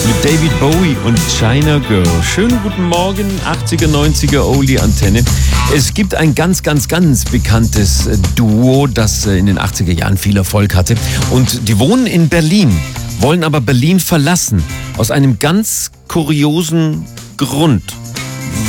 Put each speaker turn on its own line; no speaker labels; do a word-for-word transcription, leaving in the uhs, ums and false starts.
mit David Bowie und China Girl. Schönen guten Morgen, achtziger, neunziger Oldie Antenne. Es gibt ein ganz, ganz, ganz bekanntes Duo, das in den achtziger Jahren viel Erfolg hatte. Und die wohnen in Berlin, wollen aber Berlin verlassen. Aus einem ganz kuriosen Grund.